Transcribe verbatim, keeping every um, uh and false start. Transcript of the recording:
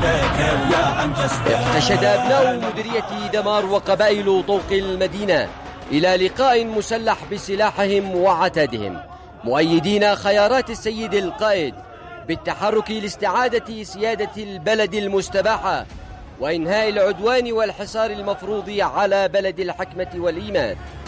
اقتشد أبناء مديرية دمار وقبائل طوق المدينة إلى لقاء مسلح بسلاحهم وعتادهم، مؤيدين خيارات السيد القائد بالتحرك لاستعادة سيادة البلد المستباحة وإنهاء العدوان والحصار المفروض على بلد الحكمة والإيمان.